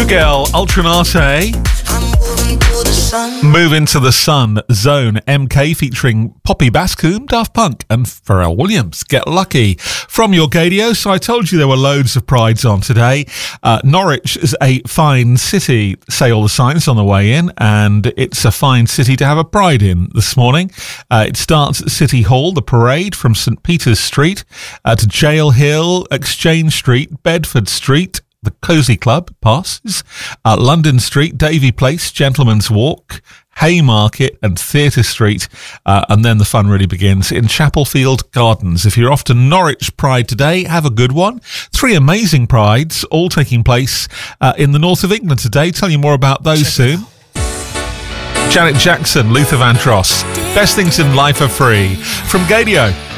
Bluegirl, Ultranate. Move into the Sun Zone, MK featuring Poppy Bascoom, Daft Punk and Pharrell Williams. Get Lucky from your Gadio. So I told you there were loads of prides on today. Norwich is a fine city, say all the signs on the way in, and it's a fine city to have a pride in this morning. It starts at City Hall, the parade from St Peter's Street to Jail Hill, Exchange Street, Bedford Street, the Cosy Club passes, London Street, Davy Place, Gentleman's Walk, Haymarket and Theatre Street, and then the fun really begins in Chapelfield Gardens. If you're off to Norwich Pride today, have a good one. 3 amazing prides, all taking place in the north of England today. Tell you more about those soon. Janet Jackson, Luther Vandross, Best Things in Life Are Free from Gadio.